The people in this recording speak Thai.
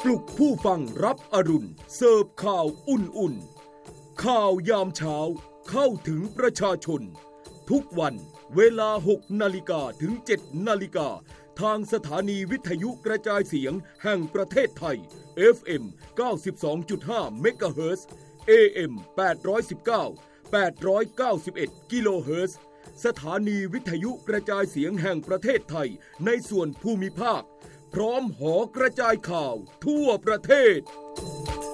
ปลุกผู้ฟังรับอรุณเสิร์ฟข่าวอุ่นๆข่าวยามเช้าเข้าถึงประชาชนทุกวันเวลา 6 นาฬิกาถึง 7 นาฬิกาทางสถานีวิทยุกระจายเสียงแห่งประเทศไทย FM 92.5 เมกะเฮิรตซ์ AM 819 891 กิโลเฮิรตซ์สถานีวิทยุกระจายเสียงแห่งประเทศไทยในส่วนภูมิภาคพร้อมหอกระจายข่าวทั่วประเทศ